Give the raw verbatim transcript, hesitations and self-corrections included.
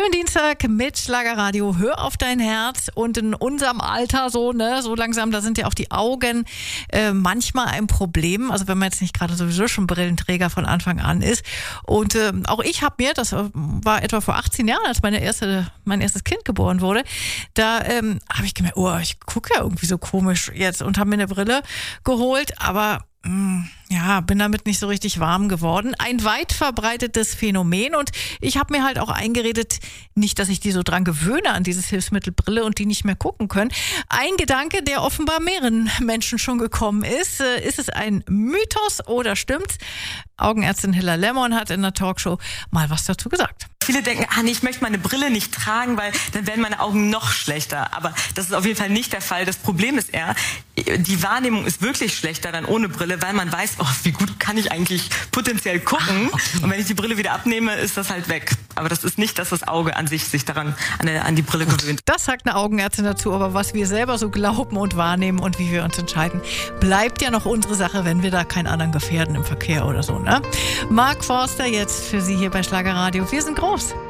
Schönen Dienstag mit Schlagerradio. Hör auf dein Herz. Und in unserem Alter so, ne, so langsam, da sind ja auch die Augen äh, manchmal ein Problem. Also wenn man jetzt nicht gerade sowieso schon Brillenträger von Anfang an ist. Und äh, auch ich habe mir, das war etwa vor achtzehn Jahren, als meine erste, mein erstes Kind geboren wurde, da ähm, habe ich gemerkt, oh, ich gucke ja irgendwie so komisch jetzt und habe mir eine Brille geholt. Aber ja, bin damit nicht so richtig warm geworden. Ein weit verbreitetes Phänomen und ich habe mir halt auch eingeredet, nicht, dass ich die so dran gewöhne an dieses Hilfsmittel Brille und die nicht mehr gucken können. Ein Gedanke, der offenbar mehreren Menschen schon gekommen ist. Ist es ein Mythos oder stimmt's? Augenärztin Hilla Lemmon hat in der Talkshow mal was dazu gesagt. Viele denken, ah nee, ich möchte meine Brille nicht tragen, weil dann werden meine Augen noch schlechter. Aber das ist auf jeden Fall nicht der Fall. Das Problem ist eher, die Wahrnehmung ist wirklich schlechter dann ohne Brille, weil man weiß, oh, wie gut kann ich eigentlich potenziell gucken. Ah, okay. Und wenn ich die Brille wieder abnehme, ist das halt weg. Aber das ist nicht, dass das Auge an sich sich daran an, der, an die Brille gut gewöhnt. Das sagt eine Augenärztin dazu, aber was wir selber so glauben und wahrnehmen und wie wir uns entscheiden, bleibt ja noch unsere Sache, wenn wir da keinen anderen gefährden im Verkehr oder so, ne? Mark Forster jetzt für Sie hier bei Schlagerradio. Wir sind groß.